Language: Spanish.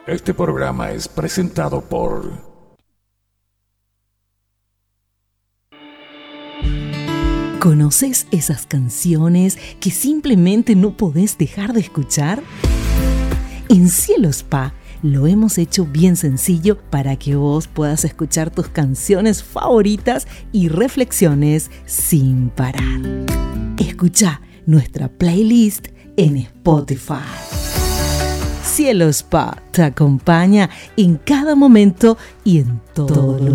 Este programa es presentado por... ¿Conoces esas canciones que simplemente no podés dejar de escuchar? En Cielo Spa lo hemos hecho bien sencillo para que vos puedas escuchar tus canciones favoritas y reflexiones sin parar. Escucha nuestra playlist en Spotify. Cielo Spa te acompaña en cada momento y en todo lugar.